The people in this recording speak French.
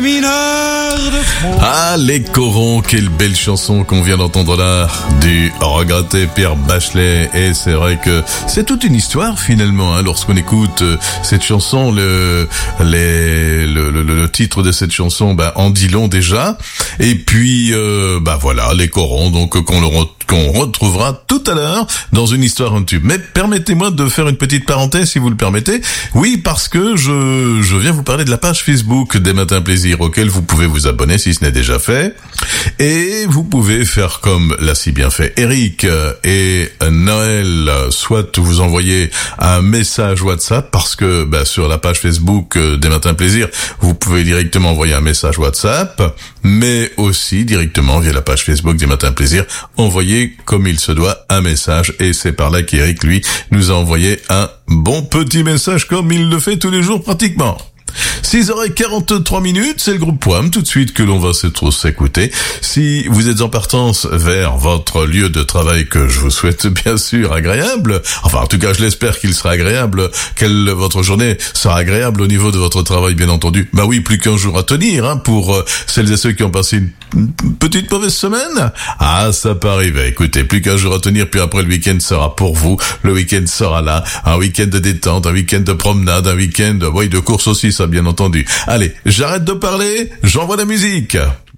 Ah, les corons, quelle belle chanson qu'on vient d'entendre là, du regretté Pierre Bachelet. Et c'est vrai que c'est toute une histoire finalement, hein, lorsqu'on écoute cette chanson, le titre de cette chanson, en dit long déjà. Et puis, voilà, les corons, donc qu'on retrouvera tout à l'heure dans une histoire en tube. Mais permettez-moi de faire une petite parenthèse, si vous le permettez. Oui, parce que je viens vous parler de la page Facebook des Matins Plaisir, auquel vous pouvez vous abonner si ce n'est déjà fait. Et vous pouvez faire comme l'a si bien fait Eric et Noël, soit vous envoyer un message WhatsApp, parce que sur la page Facebook des Matins Plaisir, vous pouvez directement envoyer un message WhatsApp, mais aussi directement via la page Facebook des Matins Plaisir, envoyer comme il se doit un message. Et c'est par là qu'Eric, lui, nous a envoyé un bon petit message comme il le fait tous les jours pratiquement. 6h43, c'est le groupe Pomme, tout de suite que l'on va s'écouter. Si vous êtes en partance vers votre lieu de travail, que je vous souhaite bien sûr agréable, enfin en tout cas je l'espère qu'il sera agréable, votre journée sera agréable au niveau de votre travail bien entendu. Oui, plus qu'un jour à tenir, hein, pour celles et ceux qui ont passé une petite mauvaise semaine. Ah, ça peut arriver. Écoutez, plus qu'un jour à tenir, puis après le week-end sera pour vous. Le week-end sera là. Un week-end de détente, un week-end de promenade, un week-end, de course aussi, ça bien entendu. Allez, j'arrête de parler, j'envoie la musique.